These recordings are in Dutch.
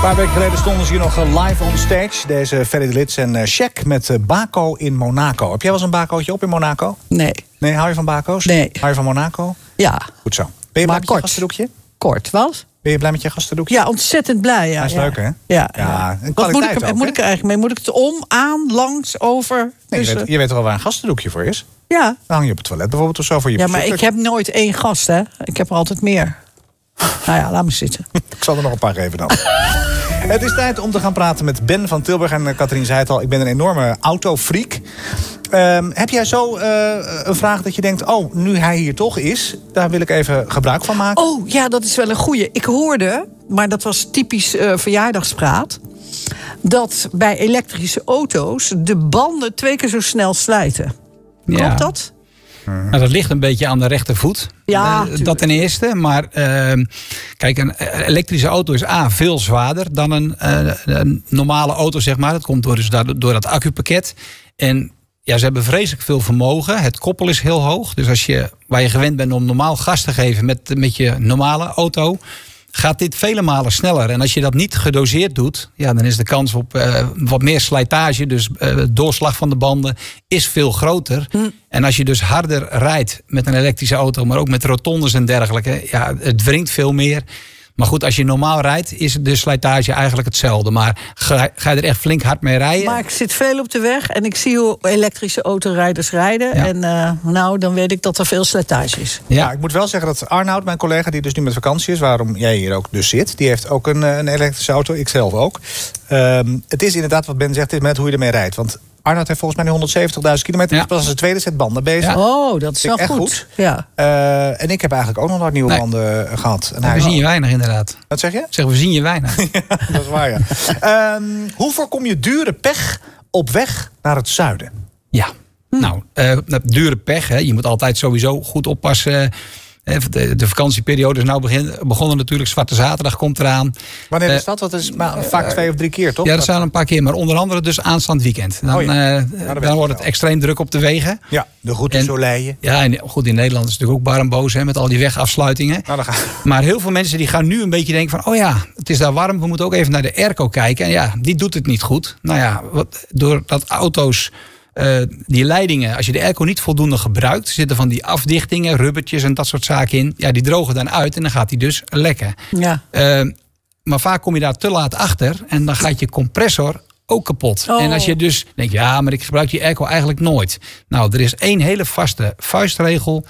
Een paar weken geleden stonden ze hier nog live on stage. Deze Ferry de Lits en Shaq met Baco in Monaco. Heb jij wel eens een Bacootje op in Monaco? Nee. Nee, hou je van Baco's? Nee. Hou je van Monaco? Ja. Goed zo. Ben je blij met je gastendoekje? Kort, wat? Ben je blij met je gastendoekje? Ja, ontzettend blij. Ja, dat is leuk, hè? Ja. En wat moet ik er ook, eigenlijk mee? Moet ik het om, aan, langs, over? Nee, je weet wel waar een gastendoekje voor is? Ja. Dan hang je op het toilet bijvoorbeeld of zo voor je Ja, maar ik heb nooit één gast, hè. Ik heb er altijd meer. Nou ja, laat me zitten. Ik zal er nog een paar geven dan. Het is tijd om te gaan praten met Ben van Tilburg. En Katrien zei het al, ik ben een enorme autofreak. Heb jij zo een vraag dat je denkt... oh, nu hij hier toch is, daar wil ik even gebruik van maken? Oh, ja, dat is wel een goeie. Ik hoorde, maar dat was typisch verjaardagspraat... dat bij elektrische auto's de banden 2 keer zo snel slijten. Klopt dat? Nou, dat ligt een beetje aan de rechtervoet. Ja, dat ten eerste. Maar kijk, een elektrische auto is veel zwaarder dan een normale auto, zeg maar. Dat komt door dat accupakket. En ja, ze hebben vreselijk veel vermogen. Het koppel is heel hoog. Dus waar je gewend bent om normaal gas te geven met je normale auto, gaat dit vele malen sneller. En als je dat niet gedoseerd doet, ja, dan is de kans op wat meer slijtage. Dus doorslag van de banden is veel groter. En als je dus harder rijdt met een elektrische auto, maar ook met rotondes en dergelijke, ja, het wringt veel meer. Maar goed, als je normaal rijdt, is de slijtage eigenlijk hetzelfde. Maar ga je er echt flink hard mee rijden? Maar ik zit veel op de weg en ik zie hoe elektrische autorijders rijden. Ja. En dan weet ik dat er veel slijtage is. Ja, ik moet wel zeggen dat Arnoud, mijn collega, die dus nu met vakantie is, waarom jij hier ook dus zit, die heeft ook een elektrische auto, ik zelf ook. Het is inderdaad wat Ben zegt, het is met hoe je ermee rijdt. Want Arnoud heeft volgens mij nu 170.000 kilometer. Ja. Pas als een tweede set banden bezig. Ja. Oh, dat is wel goed. Ja. En ik heb eigenlijk ook nog nooit nieuwe banden gehad. En we zien je weinig, inderdaad. Wat zeg je? We zien je weinig. Ja, dat is waar, ja. Hoe voorkom je dure pech op weg naar het zuiden? Ja, nou, dure pech. Hè. Je moet altijd sowieso goed oppassen. De vakantieperiode is nou begonnen natuurlijk. Zwarte Zaterdag komt eraan. Wanneer is dat? Dat is vaak 2 of 3 keer, toch? Ja, dat zijn een paar keer. Maar onder andere dus aanstaand weekend. Dan wordt het extreem druk op de wegen. Ja, de route Soleil. Ja, en goed, in Nederland is het natuurlijk ook bar en boos, hè, met al die wegafsluitingen. Nou, maar heel veel mensen die gaan nu een beetje denken van, oh ja, het is daar warm. We moeten ook even naar de airco kijken. En ja, die doet het niet goed. Nou ja, doordat auto's... die leidingen, als je de airco niet voldoende gebruikt, zitten van die afdichtingen, rubbertjes en dat soort zaken in. Ja, die drogen dan uit en dan gaat die dus lekken. Ja. Maar vaak kom je daar te laat achter en dan gaat je compressor ook kapot. Oh. En als je dus denkt, ja, maar ik gebruik die airco eigenlijk nooit. Nou, er is 1 hele vaste vuistregel.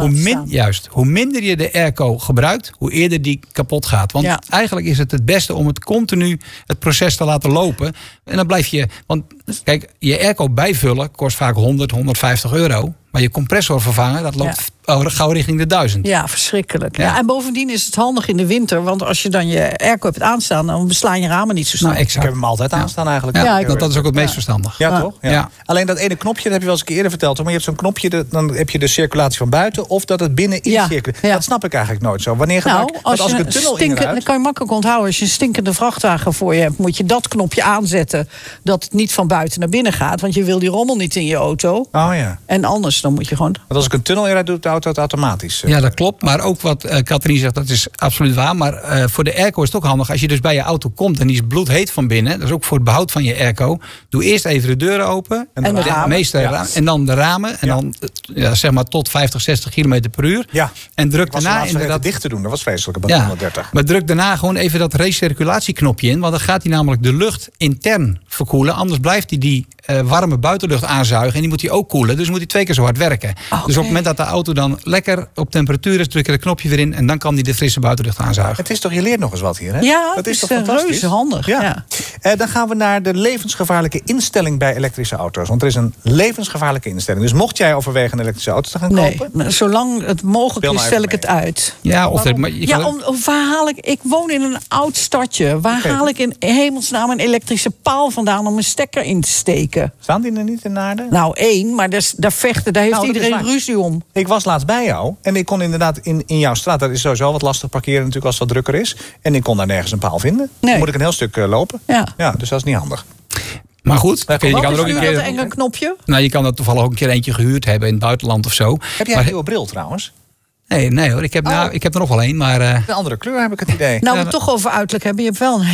Hoe minder je de airco gebruikt, hoe eerder die kapot gaat. Want eigenlijk is het beste om het continu het proces te laten lopen. En dan blijf je... Want kijk, je airco bijvullen kost vaak 100, 150 euro. Maar je compressor vervangen, dat loopt gauw richting de 1000. Ja, verschrikkelijk. Ja. En bovendien is het handig in de winter. Want als je dan je airco hebt aanstaan, dan beslaan je ramen niet zo snel. Nou, ik heb hem altijd aanstaan eigenlijk. Ja, dat is ook het meest verstandig. Ja, toch? Ja. Alleen dat ene knopje, dat heb je wel eens een keer eerder verteld. Maar je hebt zo'n knopje, dan heb je de circulatie van buiten. Of dat het binnenin circuleert. Ja. Dat snap ik eigenlijk nooit zo. Wanneer als ik een tunnel inruit... Dat kan je makkelijk onthouden. Als je een stinkende vrachtwagen voor je hebt, moet je dat knopje aanzetten. Dat het niet van buiten naar binnen gaat. Want je wil die rommel niet in je auto. Oh ja. En anders, dan moet je gewoon... Want als ik een tunnel inrijd, doet de auto het automatisch. Ja, dat klopt. Maar ook wat Katrien zegt, dat is absoluut waar. Maar voor de airco is het ook handig. Als je dus bij je auto komt en die is bloedheet van binnen. Dat is ook voor het behoud van je airco. Doe eerst even de deuren open. En de ramen. En dan de ramen. En dan zeg maar tot 50, 60 kilometer per uur. Ja. En druk daarna inderdaad dicht te doen. Dat was vreselijk. Bij 130. Maar druk daarna gewoon even dat recirculatieknopje in. Want dan gaat hij namelijk de lucht intern verkoelen. Anders blijft hij die warme buitenlucht aanzuigen. En die moet hij ook koelen. Dus moet hij 2 keer zo hard werken. Okay. Dus op het moment dat de auto dan lekker op temperatuur is, druk je het knopje weer in. En dan kan hij de frisse buitenlucht aanzuigen. Het is toch, je leert nog eens wat hier, hè? Ja, dat is toch fantastisch. Reuze handig. Ja. Dan gaan we naar de levensgevaarlijke instelling bij elektrische auto's. Want er is een levensgevaarlijke instelling. Dus mocht jij overwegen een elektrische auto te gaan kopen... Nee, zolang het mogelijk is, stel ik het uit. Ja, waar haal ik... Ik woon in een oud stadje. Waar haal ik in hemelsnaam een elektrische paal vandaan om een stekker in te steken? Staan die er niet in Naarden? Nou, 1, maar daar heeft iedereen ruzie om. Ik was laatst bij jou en ik kon inderdaad in jouw straat... dat is sowieso wat lastig parkeren natuurlijk als het wat drukker is. En ik kon daar nergens een paal vinden. Nee. Dan moet ik een heel stuk lopen. Ja, dus dat is niet handig. Maar goed, je kan er ook een keer... dat knopje? Nou, je kan er toevallig ook een keer eentje gehuurd hebben in het buitenland of zo. Heb jij een nieuwe bril trouwens? Nee hoor, ik heb er nog wel één, maar... Een andere kleur heb ik het idee. Nou, we het toch over uiterlijk hebben. Je hebt wel een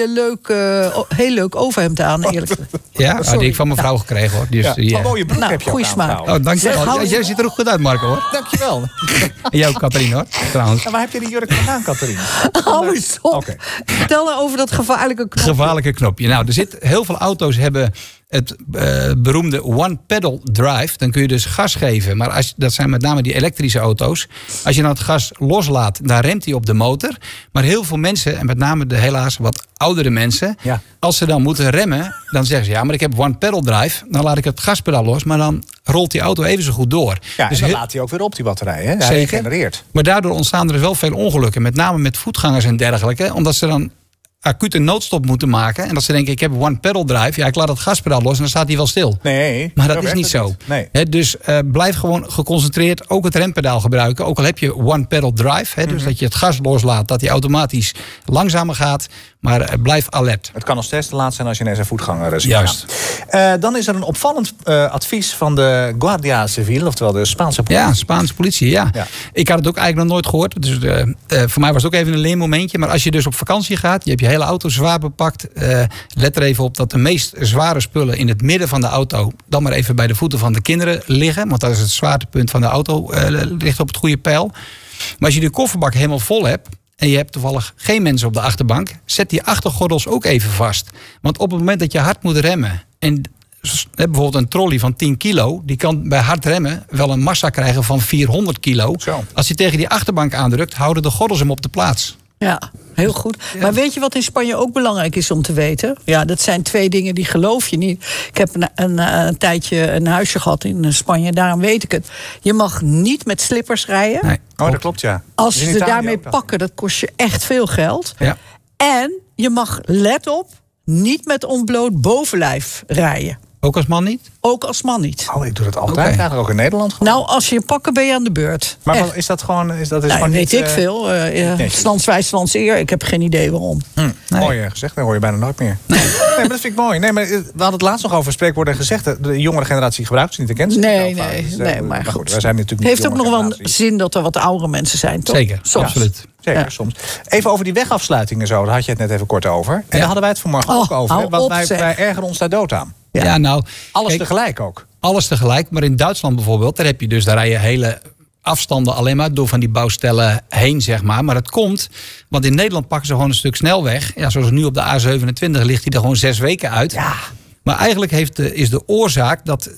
heel leuk overhemd aan, eerlijk gezegd. Ja, die heb ik van mijn vrouw gekregen hoor. Dus, een mooie broek Nou, heb je ook goeie aan, smaak. trouwens. Oh, dankjewel. Jij ziet er ook goed uit, Marco hoor. Dankjewel. En jij ook, Catharine hoor, trouwens. En waar heb je die jurk vandaan, Catharine? Hou eens op. Oké. Vertel nou over dat gevaarlijke knop. Gevaarlijke knopje. Nou, heel veel auto's hebben het beroemde one-pedal drive. Dan kun je dus gas geven. Maar dat zijn met name die elektrische auto's. Als je dan het gas loslaat, dan remt hij op de motor. Maar heel veel mensen, en met name de helaas wat oudere mensen... Ja. Als ze dan moeten remmen, dan zeggen ze... ja, maar ik heb one-pedal drive. Dan laat ik het gaspedaal los, maar dan rolt die auto even zo goed door. Ja, dus en dan laat hij ook weer op die batterij. Hè? Hij Zeker. regenereert. Maar daardoor ontstaan er dus wel veel ongelukken. Met name met voetgangers en dergelijke. Omdat ze dan acuut een noodstop moeten maken. En dat ze denken, ik heb one pedal drive. Ja, ik laat het gaspedaal los en dan staat hij wel stil. Nee, Maar dat is werkt niet het zo. niet. Nee. He, dus blijf gewoon geconcentreerd ook het rempedaal gebruiken. Ook al heb je one pedal drive. Dus dat je het gas loslaat, dat hij automatisch langzamer gaat. Maar blijf alert. Het kan nog steeds te laat zijn als je ineens een voetganger ziet. Juist. Dan is er een opvallend advies van de Guardia Civil, oftewel de Spaanse politie. Ja, Spaanse politie, ja. Ik had het ook eigenlijk nog nooit gehoord. Dus voor mij was het ook even een leermomentje. Maar als je dus op vakantie gaat, je hebt je hele auto zwaar bepakt. Let er even op dat de meest zware spullen in het midden van de auto dan maar even bij de voeten van de kinderen liggen. Want dat is het zwaartepunt van de auto, ligt op het goede peil. Maar als je de kofferbak helemaal vol hebt en je hebt toevallig geen mensen op de achterbank, zet die achtergordels ook even vast. Want op het moment dat je hard moet remmen en bijvoorbeeld een trolley van 10 kilo, die kan bij hard remmen wel een massa krijgen van 400 kilo. Zo. Als hij tegen die achterbank aandrukt, houden de gordels hem op de plaats. Ja, heel goed. Ja. Maar weet je wat in Spanje ook belangrijk is om te weten? Ja, dat zijn 2 dingen die geloof je niet. Ik heb een tijdje een huisje gehad in Spanje, daarom weet ik het. Je mag niet met slippers rijden. Nee, dat klopt, ja. Als ze daarmee pakken, dat kost je echt veel geld. Ja. En je mag, let op, niet met ontbloot bovenlijf rijden. Ook als man niet? Ook als man niet. Oh, ik doe dat altijd. Okay. Eigenlijk ook in Nederland. Gewoon. Nou, als je hem pakken, ben je aan de beurt. Maar wat, is dat gewoon... Dat is gewoon weet niet, ik veel. Lands wijs, lands eer. Ik heb geen idee waarom. Nee. Mooi gezegd, dat hoor je bijna nooit meer. Nee, maar dat vind ik mooi. Nee, maar we hadden het laatst nog over spreekwoorden gezegd. De jongere generatie gebruikt ze niet, kent ze Nee, maar goed. Wij zijn natuurlijk het heeft ook nog wel een zin dat er wat oudere mensen zijn, toch? Zeker, soms. absoluut. Zeker, soms. Even over die wegafsluitingen zo, daar had je het net even kort over. En daar hadden wij het vanmorgen ook over. Want wij ergeren ons daar dood aan. Ja, nou... Alles tegelijk ook. Alles tegelijk, maar in Duitsland bijvoorbeeld, daar rij je hele afstanden alleen maar door van die bouwstellen heen, zeg maar. Maar dat komt, want in Nederland pakken ze gewoon een stuk snelweg. Ja, zoals nu op de A27 ligt die er gewoon 6 weken uit. Ja. Maar eigenlijk is de oorzaak dat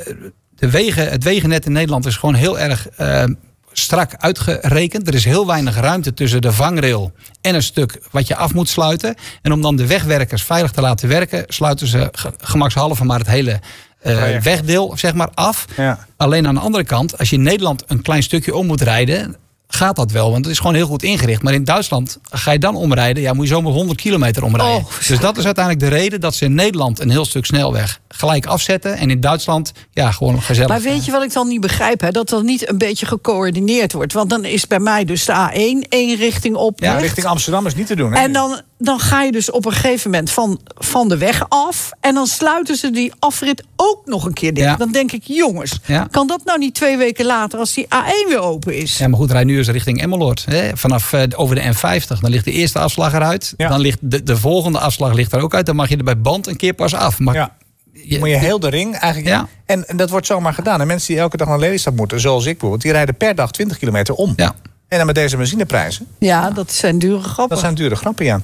het wegennet in Nederland is gewoon heel erg strak uitgerekend. Er is heel weinig ruimte tussen de vangrail en een stuk wat je af moet sluiten. En om dan de wegwerkers veilig te laten werken, sluiten ze gemakshalve maar het hele wegdeel zeg maar af. Ja. Alleen aan de andere kant, als je in Nederland een klein stukje om moet rijden, gaat dat wel, want het is gewoon heel goed ingericht. Maar in Duitsland ga je dan omrijden, ja, moet je zomaar 100 kilometer omrijden. Dus dat is uiteindelijk de reden dat ze in Nederland een heel stuk snelweg gelijk afzetten. En in Duitsland, ja, gewoon gezellig. Maar weet je wat ik dan niet begrijp? Hè? Dat dat niet een beetje gecoördineerd wordt. Want dan is bij mij dus de A1 één richting op. Ja, richting Amsterdam is niet te doen. Hè? En dan ga je dus op een gegeven moment van de weg af. En dan sluiten ze die afrit ook nog een keer dicht. Ja. Dan denk ik, jongens, kan dat nou niet 2 weken later als die A1 weer open is? Ja, maar goed, rij nu eens richting Emmeloord. Hè? Vanaf over de N50. Dan ligt de eerste afslag eruit. Ja. Dan ligt de volgende afslag ligt er ook uit. Dan mag je er bij band een keer pas af. Maar moet je heel de ring eigenlijk. Ja. En dat wordt zomaar gedaan. En mensen die elke dag naar Lelystad moeten, zoals ik bijvoorbeeld, die rijden per dag 20 kilometer om. Ja. En dan met deze benzineprijzen. Ja, dat zijn dure grappen. Dat zijn dure grappen, ja.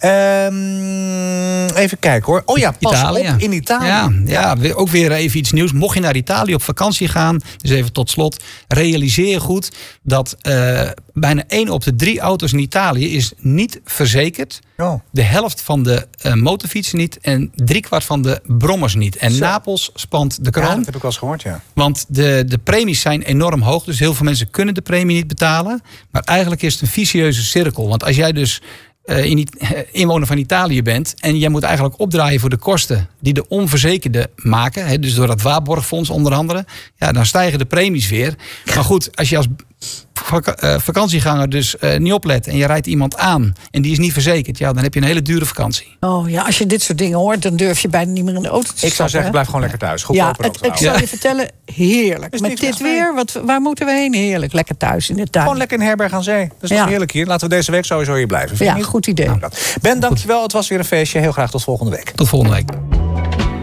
Even kijken hoor. Oh ja, pas Italië. Op in Italië. Ja, ook weer even iets nieuws. Mocht je naar Italië op vakantie gaan, dus even tot slot, realiseer goed dat bijna 1 op de 3 auto's in Italië is niet verzekerd. Oh. De helft van de motorfietsen niet en 3/4 van de brommers niet. En Napels spant de kroon. Ja, dat heb ik wel eens gehoord, ja. Want de premies zijn enorm hoog, dus heel veel mensen kunnen de premie niet betalen. Maar eigenlijk is het een vicieuze cirkel. Want als jij dus inwoner van Italië bent en jij moet eigenlijk opdraaien voor de kosten die de onverzekerden maken, dus door dat waarborgfonds onder andere, ja, dan stijgen de premies weer. Maar goed, als je als vakantieganger dus niet oplet en je rijdt iemand aan en die is niet verzekerd, ja, dan heb je een hele dure vakantie. Oh ja, als je dit soort dingen hoort, dan durf je bijna niet meer in de auto te stappen. Ik zou zeggen, blijf gewoon lekker thuis. Ja, ik zal je vertellen, heerlijk. Met dit weer, waar moeten we heen? Heerlijk, lekker thuis in de tuin. Gewoon lekker in herberg aan zee. Dat is toch heerlijk hier. Laten we deze week sowieso hier blijven. Ja, goed idee. Ben, dankjewel. Het was weer een feestje. Heel graag tot volgende week. Tot volgende week.